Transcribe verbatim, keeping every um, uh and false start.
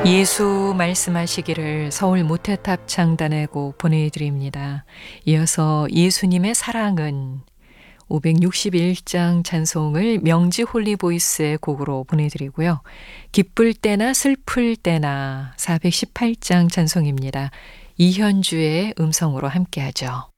예수 말씀하시기를 서울 모태탑 창단의 곡 보내드립니다. 이어서 예수님의 사랑은 오백육십일 장 찬송을 명지 홀리보이스의 곡으로 보내드리고요. 기쁠 때나 슬플 때나 사백십팔 장 찬송입니다. 이현주의 음성으로 함께하죠.